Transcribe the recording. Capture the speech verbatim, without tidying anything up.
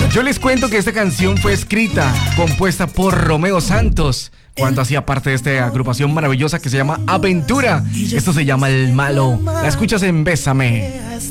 Yo les cuento que esta canción fue escrita, compuesta por Romeo Santos, cuando hacía parte de esta agrupación maravillosa que se llama Aventura. Esto se llama El Malo. La escuchas en Bésame.